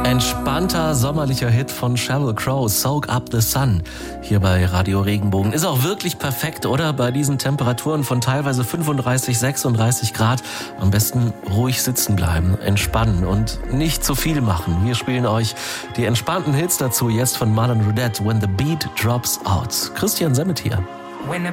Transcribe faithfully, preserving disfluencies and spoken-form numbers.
Entspannter sommerlicher Hit von Sheryl Crow, Soak Up the Sun, hier bei Radio Regenbogen. Ist auch wirklich perfekt, oder? Bei diesen Temperaturen von teilweise fünfunddreißig, sechsunddreißig Grad. Am besten ruhig sitzen bleiben, entspannen und nicht zu viel machen. Wir spielen euch die entspannten Hits dazu jetzt von Marlon Rudette, When the Beat Drops Out. Christian Semmet hier.